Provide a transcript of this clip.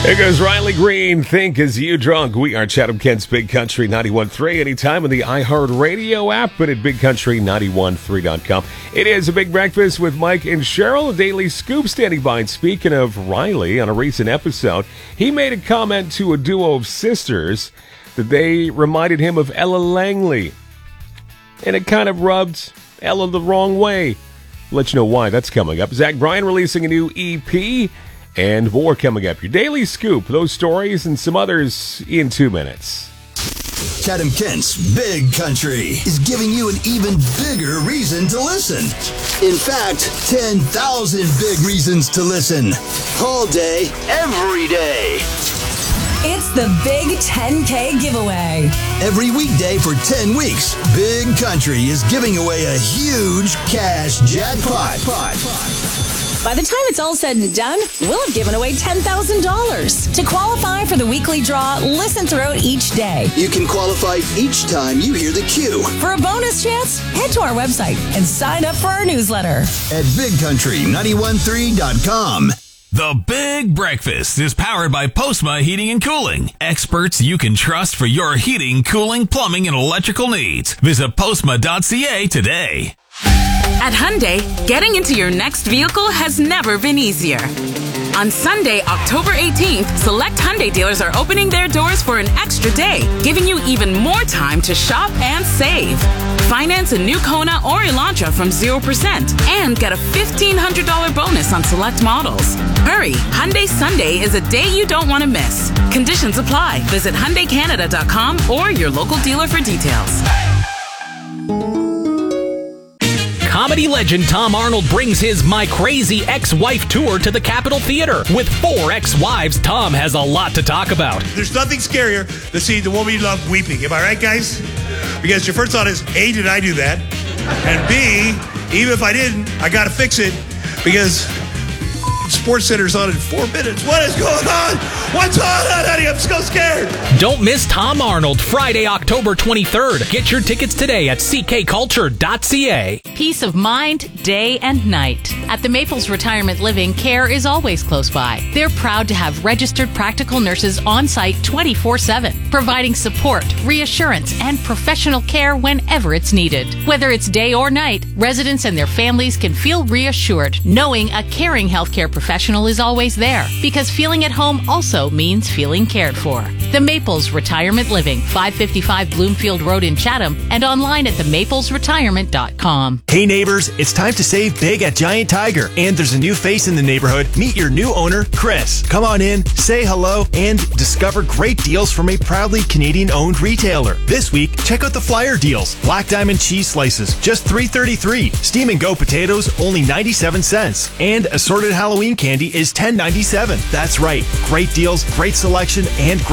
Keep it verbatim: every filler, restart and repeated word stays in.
There goes Riley Green. Think as you drunk. We are Chatham Kent's Big Country ninety-one point three. Anytime on the iHeartRadio app, but at big country nine one three dot com. It is a big breakfast with Mike and Cheryl, a daily scoop standing by. And speaking of Riley, on a recent episode, he made a comment to a duo of sisters that they reminded him of Ella Langley. And it kind of rubbed Ella the wrong way. I'll let you know why. That's coming up. Zach Bryan releasing a new E P. And more coming up. Your daily scoop, those stories and some others in two minutes. Chatham Kent's Big Country is giving you an even bigger reason to listen. In fact, ten thousand big reasons to listen. All day, every day. It's the Big ten K giveaway. Every weekday for ten weeks, Big Country is giving away a huge cash jackpot. By the time it's all said and done, we'll have given away ten thousand dollars. To qualify for the weekly draw, listen throughout each day. You can qualify each time you hear the cue. For a bonus chance, head to our website and sign up for our newsletter. At big country nine one three dot com. The Big Breakfast is powered by Postma Heating and Cooling. Experts you can trust for your heating, cooling, plumbing, and electrical needs. Visit postma dot c a today. At Hyundai, getting into your next vehicle has never been easier. On Sunday, October eighteenth, select Hyundai dealers are opening their doors for an extra day, giving you even more time to shop and save. Finance a new Kona or Elantra from zero percent and get a fifteen hundred dollars bonus on select models. Hurry, Hyundai Sunday is a day you don't want to miss. Conditions apply. Visit Hyundai Canada dot com or your local dealer for details. Comedy legend Tom Arnold brings his My Crazy Ex-Wife tour to the Capitol Theater. With four ex-wives, Tom has a lot to talk about. There's nothing scarier than seeing the woman you love weeping. Am I right, guys? Because your first thought is, A, did I do that? And B, even if I didn't, I got to fix it because Sports Center's on in four minutes. What is going on? What's going on, honey? I'm so scared. Don't miss Tom Arnold, Friday, October twenty-third. Get your tickets today at c k culture dot c a. Peace of mind, day and night. At the Maples Retirement Living, care is always close by. They're proud to have registered practical nurses on site twenty-four seven, providing support, reassurance, and professional care whenever it's needed. Whether it's day or night, residents and their families can feel reassured knowing a caring healthcare professional is always there, because feeling at home also means feeling cared for. The Maples Retirement Living, five fifty-five Bloomfield Road in Chatham, and online at the maples retirement dot com. Hey neighbors, it's time to save big at Giant Tiger, and there's a new face in the neighborhood. Meet your new owner, Chris. Come on in, say hello, and discover great deals from a proudly Canadian-owned retailer. This week, check out the flyer deals. Black Diamond cheese slices, just three thirty-three. Steam and Go potatoes, only ninety-seven cents. And assorted Halloween candy is ten ninety-seven. That's right, great deals, great selection, and great